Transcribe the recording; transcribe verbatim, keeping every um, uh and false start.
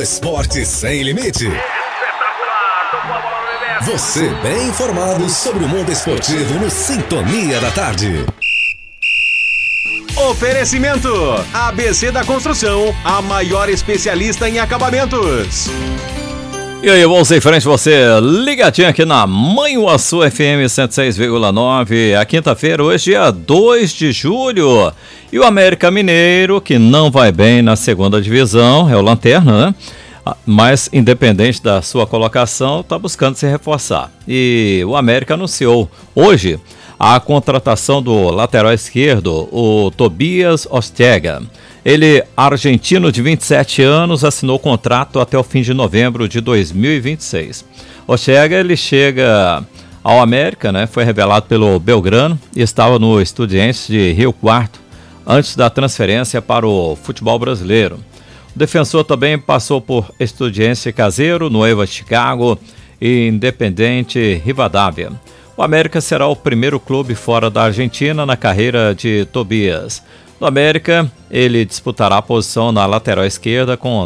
esporte sem limite. Você bem informado sobre o mundo esportivo no Sintonia da Tarde. Oferecimento A B C da Construção, a maior especialista em acabamentos. E aí, vamos em frente, você ligadinho aqui na Manhuaçu F M cento e seis vírgula nove, a quinta-feira, hoje dia dois de julho. E o América Mineiro, que não vai bem na segunda divisão, é o Lanterna, né? Mas independente da sua colocação, está buscando se reforçar. E o América anunciou hoje a contratação do lateral esquerdo, o Tobias Ostega. Ele, argentino de vinte e sete anos, assinou contrato até o fim de novembro de dois mil e vinte e seis. Ostega, ele chega ao América, né? Foi revelado pelo Belgrano e estava no Estudiantes de Rio Quarto antes da transferência para o futebol brasileiro. O defensor também passou por Estudiantes Caseiro, Nueva Chicago e Independente Rivadavia. O América será o primeiro clube fora da Argentina na carreira de Tobias. No América, ele disputará a posição na lateral esquerda com